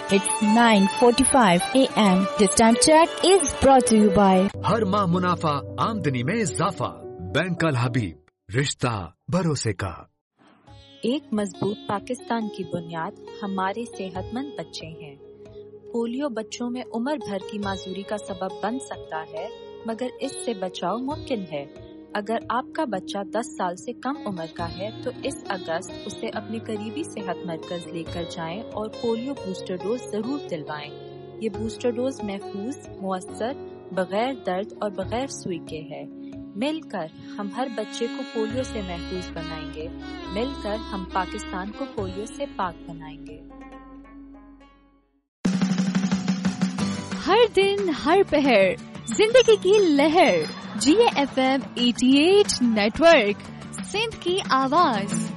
It's 9:45 a.m. This time check is brought to you by हर माह मुनाफा आमदनी में इजाफा। बैंक अल हबीब, रिश्ता भरोसे का। एक मजबूत पाकिस्तान की बुनियाद हमारे सेहतमंद बच्चे हैं। पोलियो बच्चों में उम्र भर की माजूरी का सबब बन सकता है, मगर इससे बचाव मुमकिन है। अगर आपका बच्चा 10 साल से कम उम्र का है तो इस अगस्त उसे अपने करीबी सेहत मरकज लेकर जाएं और पोलियो बूस्टर डोज जरूर दिलवाएं। ये बूस्टर डोज महफूज, मुअस्सर, बगैर दर्द और बगैर सुई के है। मिलकर हम हर बच्चे को पोलियो से महफूज बनाएंगे। मिलकर हम पाकिस्तान को पोलियो से पाक बनाएंगे। हर दिन हर पहर जिंदगी की लहर, GFM 88 नेटवर्क, सिंध की आवाज।